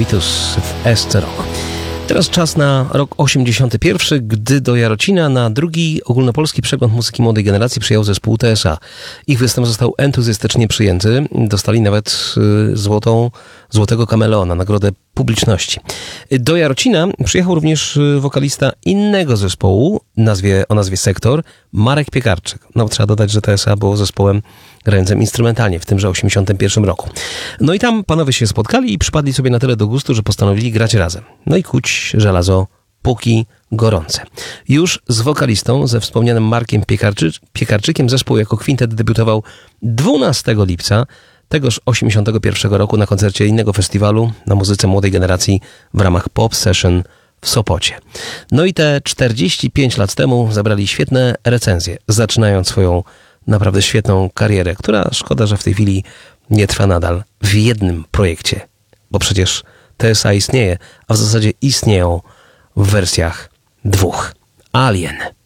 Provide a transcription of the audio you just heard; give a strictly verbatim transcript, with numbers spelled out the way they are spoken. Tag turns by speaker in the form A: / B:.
A: Vitus w S C Rock. Teraz czas na rok osiemdziesiąty pierwszy, gdy do Jarocina na drugi ogólnopolski przegląd muzyki młodej generacji przyjechał zespół T S A. Ich występ został entuzjastycznie przyjęty. Dostali nawet y, złotą, złotego kameleona, nagrodę publiczności. Do Jarocina przyjechał również wokalista innego zespołu nazwie, o nazwie Sektor, Marek Piekarczyk. No, trzeba dodać, że T S A było zespołem grającym instrumentalnie w tymże osiemdziesiątym pierwszym roku. No i tam panowie się spotkali i przypadli sobie na tyle do gustu, że postanowili grać razem. No i kuć żelazo póki gorące. Już z wokalistą, ze wspomnianym Markiem Piekarczy, Piekarczykiem zespół jako kwintet debiutował dwunastego lipca tegoż osiemdziesiątego pierwszego roku na koncercie innego festiwalu na muzyce młodej generacji w ramach Pop Session w Sopocie. No i te czterdzieści pięć lat temu zebrali świetne recenzje, zaczynając swoją naprawdę świetną karierę, która szkoda, że w tej chwili nie trwa nadal w jednym projekcie, bo przecież T S A istnieje, a w zasadzie istnieją w wersjach dwóch. Alien.